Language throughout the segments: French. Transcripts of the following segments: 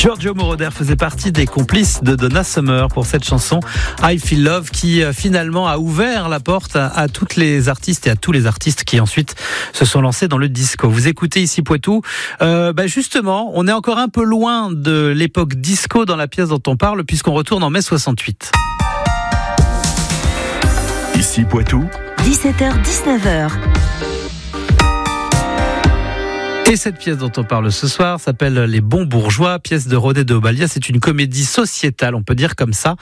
Giorgio Moroder faisait partie des complices de Donna Summer pour cette chanson I Feel Love qui finalement a ouvert la porte à toutes les artistes et à tous les artistes qui ensuite se sont lancés dans le disco. Vous écoutez ici Poitou. Justement, on est encore un peu loin de l'époque disco dans la pièce dont on parle puisqu'on retourne en mai 68. Ici Poitou. 17h-19h. Et cette pièce dont on parle ce soir s'appelle Les Bons Bourgeois, pièce de René de Obalia. C'est une comédie sociétale, on peut dire comme ça,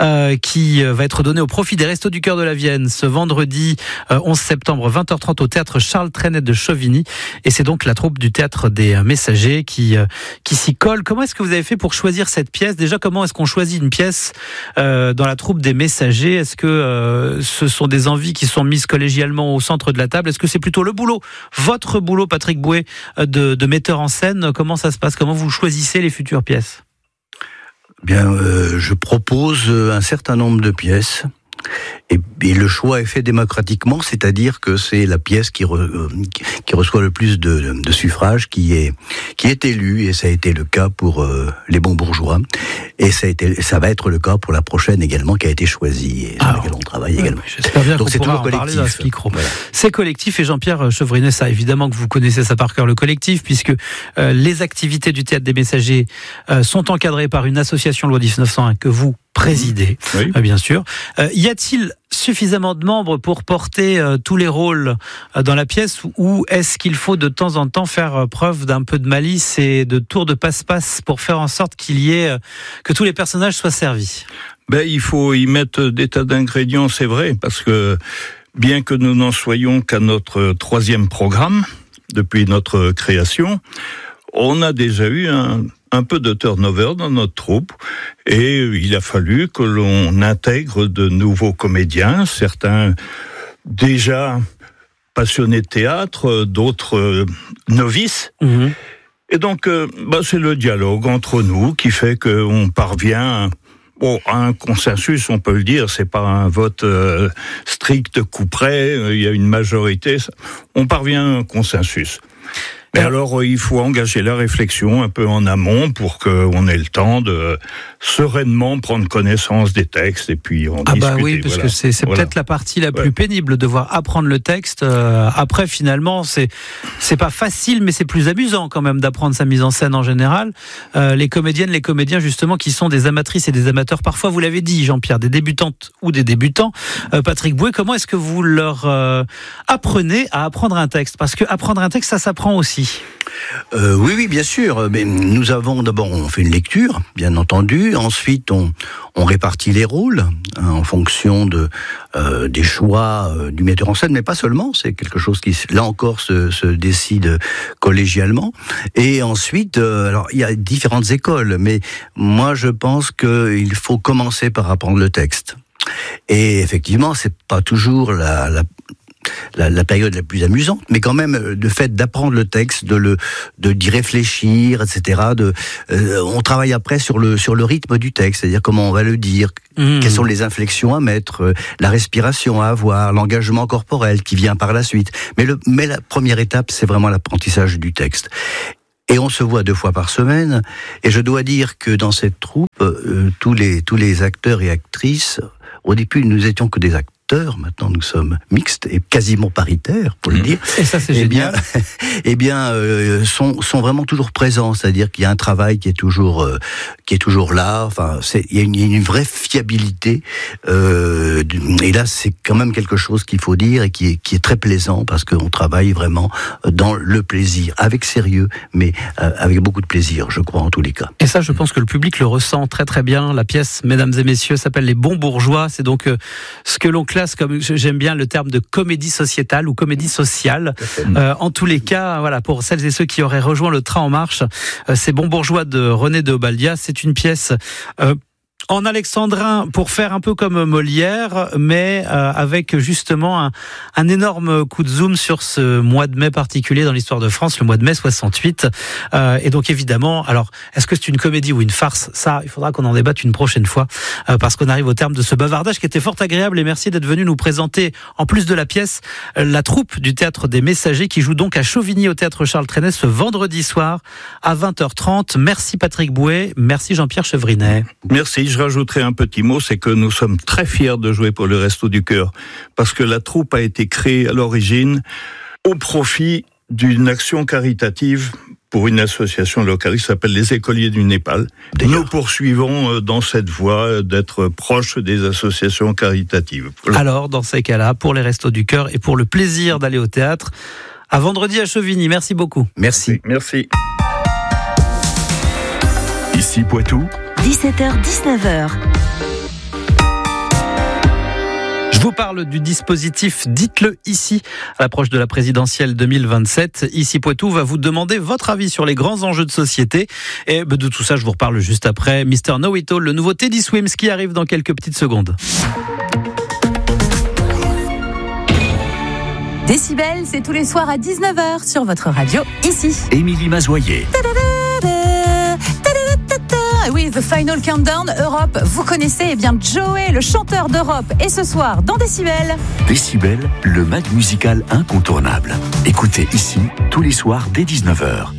qui va être donnée au profit des Restos du Cœur de la Vienne ce vendredi 11 septembre 20h30 au théâtre Charles Trenet de Chauvigny. Et c'est donc la troupe du théâtre des Messagers qui s'y colle. Comment est-ce que vous avez fait pour choisir cette pièce ? Déjà, comment est-ce qu'on choisit une pièce dans la troupe des Messagers ? Est-ce que ce sont des envies qui sont mises collégialement au centre de la table ? Est-ce que c'est plutôt le boulot, votre boulot, Patrick Bouet, de metteur en scène? Comment ça se passe? Comment vous choisissez les futures pièces? Bien, je propose un certain nombre de pièces. Et le choix est fait démocratiquement, c'est-à-dire que c'est la pièce qui reçoit le plus de suffrages qui est élue, et ça a été le cas pour Les Bons Bourgeois, et ça va être le cas pour la prochaine également qui a été choisie et sur laquelle on travaille également. J'espère bien donc qu'on pourra en parler dans ce micro. Voilà. C'est collectif, et Jean-Pierre Chevrinet, ça évidemment que vous connaissez ça par cœur, le collectif, puisque les activités du Théâtre des Messagers sont encadrées par une association loi 1901 que vous présidez, oui. Bien sûr. Y a-t-il suffisamment de membres pour porter tous les rôles dans la pièce, ou est-ce qu'il faut de temps en temps faire preuve d'un peu de malice et de tour de passe-passe pour faire en sorte que tous les personnages soient servis? Il faut y mettre des tas d'ingrédients, c'est vrai, parce que bien que nous n'en soyons qu'à notre 3e programme depuis notre création, on a déjà eu un peu de turnover dans notre troupe, et il a fallu que l'on intègre de nouveaux comédiens, certains déjà passionnés de théâtre, d'autres novices. Mmh. Et donc, c'est le dialogue entre nous qui fait qu'on parvient à un consensus, on peut le dire. C'est pas un vote strict coup près, il y a une majorité. On parvient à un consensus. Mais alors, il faut engager la réflexion un peu en amont pour qu'on ait le temps de sereinement prendre connaissance des textes et puis en discuter. Oui, parce que c'est peut-être la partie la plus pénible, devoir apprendre le texte. Après, finalement, c'est pas facile, mais c'est plus amusant quand même d'apprendre sa mise en scène en général. Les comédiennes, les comédiens, justement, qui sont des amatrices et des amateurs, parfois, vous l'avez dit, Jean-Pierre, des débutantes ou des débutants. Patrick Bouet, comment est-ce que vous leur apprenez à apprendre un texte ? Parce que apprendre un texte, ça s'apprend aussi. Oui, bien sûr. Mais nous avons d'abord, on fait une lecture, bien entendu. Ensuite, on répartit les rôles en fonction des choix du metteur en scène, mais pas seulement. C'est quelque chose qui, là encore, se décide collégialement. Et ensuite, alors il y a différentes écoles, mais moi je pense qu'il faut commencer par apprendre le texte. Et effectivement, c'est pas toujours la période la plus amusante, mais quand même le fait d'apprendre le texte, d'y réfléchir, etc. On travaille après sur le rythme du texte, c'est-à-dire comment on va le dire, quelles sont les inflexions à mettre, la respiration à avoir, l'engagement corporel qui vient par la suite. Mais la première étape, c'est vraiment l'apprentissage du texte. Et on se voit 2 fois par semaine, et je dois dire que dans cette troupe, tous les acteurs et actrices, au début nous étions que des acteurs. Maintenant, nous sommes mixtes et quasiment paritaires, pour le dire. Et ça, c'est génial. Sont vraiment toujours présents. C'est-à-dire qu'il y a un travail qui est toujours là. Enfin, il y a une vraie fiabilité. Et là, c'est quand même quelque chose qu'il faut dire et qui est très plaisant parce qu'on travaille vraiment dans le plaisir, avec sérieux, mais avec beaucoup de plaisir, je crois, en tous les cas. Et ça, je pense que le public le ressent très très bien. La pièce, mesdames et messieurs, s'appelle Les Bons Bourgeois. C'est donc ce que l'on classe comme, j'aime bien le terme de comédie sociétale ou comédie sociale. En tous les cas, voilà, pour celles et ceux qui auraient rejoint le train en marche, ces Bons Bourgeois de René de Obalia, c'est une pièce en alexandrin pour faire un peu comme Molière, mais avec justement un énorme coup de zoom sur ce mois de mai particulier dans l'histoire de France, le mois de mai 68. Et donc évidemment, alors est-ce que c'est une comédie ou une farce ? Ça, il faudra qu'on en débatte une prochaine fois, parce qu'on arrive au terme de ce bavardage qui était fort agréable. Et merci d'être venu nous présenter, en plus de la pièce, la troupe du Théâtre des Messagers qui joue donc à Chauvigny au Théâtre Charles Trenet ce vendredi soir à 20h30. Merci Patrick Bouet, merci Jean-Pierre Chevrinet. Merci, je rajouterai un petit mot, c'est que nous sommes très fiers de jouer pour le Resto du Cœur, parce que la troupe a été créée à l'origine au profit d'une action caritative pour une association locale qui s'appelle les Écoliers du Népal. Nous poursuivons dans cette voie d'être proches des associations caritatives. Alors, dans ces cas-là, pour les Restos du Cœur et pour le plaisir d'aller au théâtre, à vendredi à Chauvigny. Merci beaucoup. Merci. Merci. Ici Poitou, 17h-19h. Je vous parle du dispositif Dites-le ici, à l'approche de la présidentielle 2027. Ici Poitou va vous demander votre avis sur les grands enjeux de société. Et de tout ça, je vous reparle juste après. Mr. Know It All, le nouveau Teddy Swims qui arrive dans quelques petites secondes. Décibel, c'est tous les soirs à 19h sur votre radio, ici. Émilie Mazoyer. Oui, The Final Countdown, Europe, vous connaissez, eh bien Joey, le chanteur d'Europe, et ce soir dans Décibel. Décibel, le mag musical incontournable. Écoutez ici, tous les soirs dès 19h.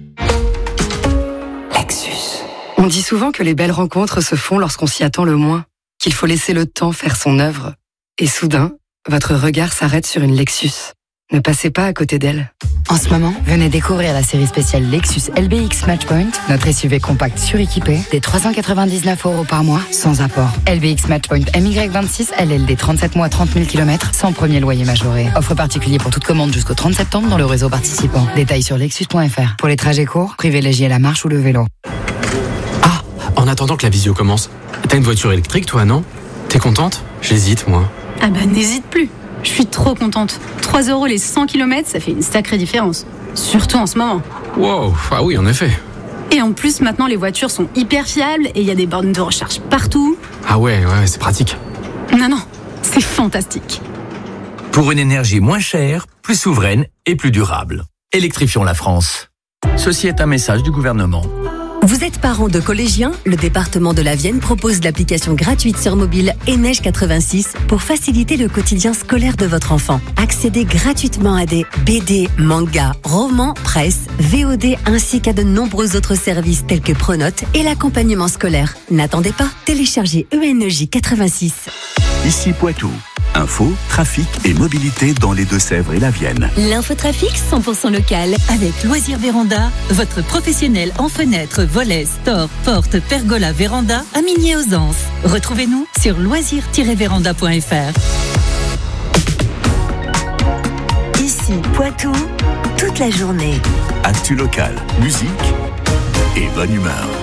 Lexus. On dit souvent que les belles rencontres se font lorsqu'on s'y attend le moins, qu'il faut laisser le temps faire son œuvre. Et soudain, votre regard s'arrête sur une Lexus. Ne passez pas à côté d'elle. En ce moment, venez découvrir la série spéciale Lexus LBX Matchpoint, notre SUV compact suréquipé, des 399 € par mois, sans apport. LBX Matchpoint MY26 LLD 37 mois 30 000 km, sans premier loyer majoré. Offre particulier pour toute commande jusqu'au 30 septembre dans le réseau participant. Détails sur lexus.fr. Pour les trajets courts, privilégiez la marche ou le vélo. Ah, en attendant que la visio commence, t'as une voiture électrique toi, non ? T'es contente ? J'hésite, moi. Ah bah n'hésite plus. Je suis trop contente. 3 € les 100 km, ça fait une sacrée différence. Surtout en ce moment. Wow, ah oui, en effet. Et en plus, maintenant, les voitures sont hyper fiables et il y a des bornes de recharge partout. Ah ouais, c'est pratique. Non, c'est fantastique. Pour une énergie moins chère, plus souveraine et plus durable. Électrifions la France. Ceci est un message du gouvernement. Vous êtes parent de collégiens ? Le département de la Vienne propose l'application gratuite sur mobile Neige 86 pour faciliter le quotidien scolaire de votre enfant. Accédez gratuitement à des BD, mangas, romans, presse, VOD ainsi qu'à de nombreux autres services tels que Pronote et l'accompagnement scolaire. N'attendez pas, téléchargez Neige 86. Ici Poitou. Info, trafic et mobilité dans les Deux-Sèvres et la Vienne. L'infotrafic 100% local avec Loisirs Véranda, votre professionnel en fenêtres, volets, stores, portes, pergola, véranda à Migné-aux-Anses. Retrouvez-nous sur loisirs-véranda.fr. Ici Poitou, toute la journée. Actu local, musique et bonne humeur.